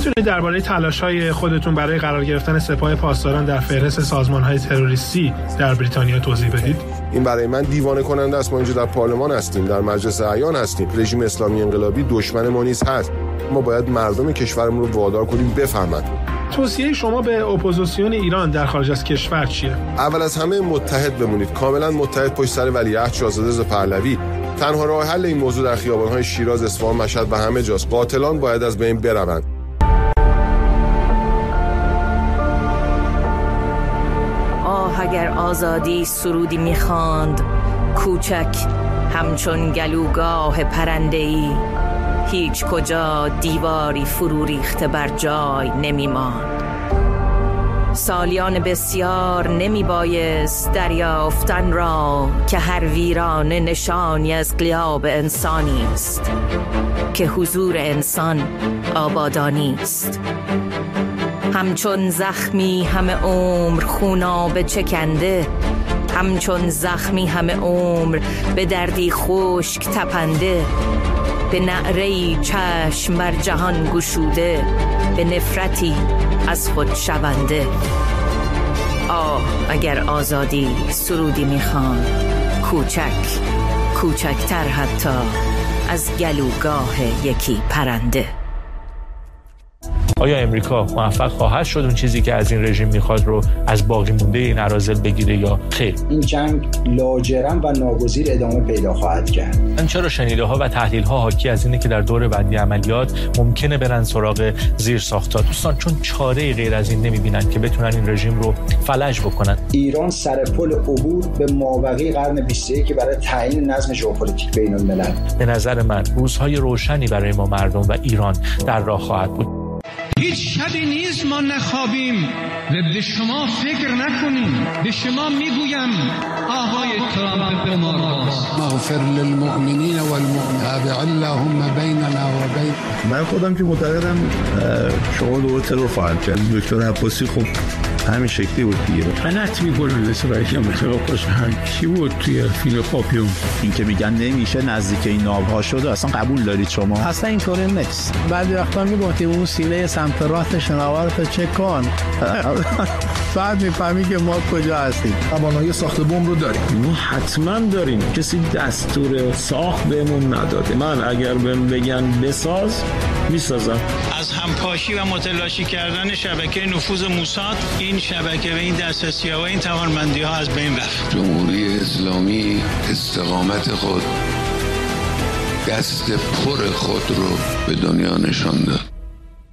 میتونید درباره تلاش‌های خودتون برای قرار گرفتن سپاه پاسداران در فهرست سازمان‌های تروریستی در بریتانیا توضیح بدید؟ این برای من دیوانه کننده است. ما اینجا در پارلمان هستیم، در مجلس اعیان هستیم. رژیم اسلامی انقلابی دشمن ما نیز هست. ما باید مردم کشورمون رو وادار کنیم بفهمند. توصیه شما به اپوزیسیون ایران در خارج از کشور چیه؟ اول از همه متحد بمونید، کاملا متحد پشت سر ولیعهد شاهزاده رضا پهلوی. تنها راه حل این موضوع در خیابان‌های شیراز، اصفهان، مشهد و همه جاست. قاتلان باید از بین بروند. اگر آزادی سرودی می‌خواند کوچک همچون گلوگاه پرنده‌ای، هیچ کجا دیواری فرو ریخته بر جای نمی‌ماند. سالیان بسیار نمی‌بایست دریافتن را که هر ویرانه نشانی از غیاب انسانی است، که حضور انسان آبادانی است. همچون زخمی همه عمر خونابه چکنده، همچون زخمی همه عمر به دردی خشک تپنده، به نعره‌ای چشم بر جهان گشوده، به نفرتی از خود شونده. اگر آزادی سرودی میخوان کوچک، کوچکتر حتی از گلوگاه یکی پرنده. آیا امریکا موفق خواهد شد اون چیزی که از این رژیم میخواد رو از باقی مونده این اراذل بگیره یا خیر؟ این جنگ لاجرم و ناگزیر ادامه پیدا خواهد کرد. من چرا شنیده ها و تحلیل ها حاکی از اینه که در دور بعدی عملیات ممکنه برن سراغ زیر ساخت‌ها دوستان، چون چاره غیر از این نمیبینن که بتونن این رژیم رو فلج بکنن. ایران سر پل عبور به مابقی قرن 21 برای تعیین نظم ژئوپلیتیک بین الملل. به نظر من روزهای روشنی برای ما مردم و ایران در راه خواهد بود. هیچ شبی نیست ما نخوابیم و به شما فکر نکنیم. به شما میگویم آقای ترامپ به ما مغفر للمؤمنین والمؤمنات اللهم بیننا و بین. من خودم که معتقدم شما دوباره ترور خواهد کرد. دکتر عباسی خب همین شکلی بود دیگه. غلط می‌کنه مثل که متوقعش کی بود توی فیلم پاپیون. این که میگن نمیشه نزدیک این ناب‌ها شده، اصلا قبول دارید شما؟ اصلا اینطوری نیست. بعضی وقتا میگفتیم اون سینه سمت راست شناورت چک کن. بعد میفهمی که ما کجا هستیم. توانایی ساخت بمب رو داریم. ما حتما داریم. کسی دستور ساخت بهمون نداده. من اگر بهم بگن بساز میسازم. از همپاشی و متلاشی کردن شبکه نفوذ موساد، این شبکه و این دسترسی‌ها و این توانمندی‌ها از بین رفت. جمهوری اسلامی استقامت خود، دست پر خود رو به دنیا نشان داد.